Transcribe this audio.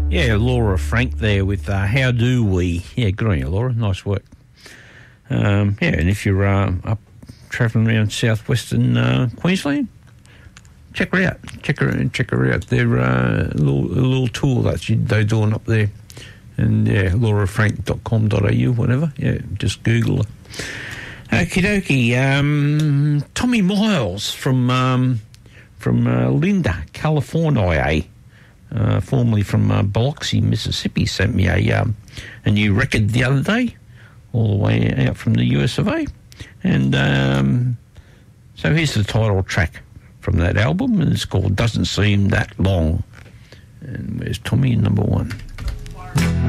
Yeah, Laura Frank there with How Do We? Yeah, good on you, Laura. Nice work. And if you're up travelling around southwestern Queensland, check her out. Check her out. They're a little tour that they're doing up there. And, laurafrank.com.au, whatever. Yeah, just Google her. Okie dokie. Tommy Miles from Linda, California, formerly from Biloxi, Mississippi, sent me a new record the other day, all the way out from the US of A. And so here's the title track from that album, and it's called Doesn't Seem That Long. And where's Tommy, number one?